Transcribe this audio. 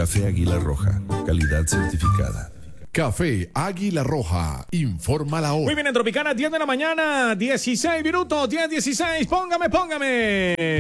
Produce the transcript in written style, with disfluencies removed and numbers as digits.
Café Águila Roja, calidad certificada. Café Águila Roja, informa la hora. Muy bien, en Tropicana, 10 de la mañana, 16 minutos, 10:16. Póngame.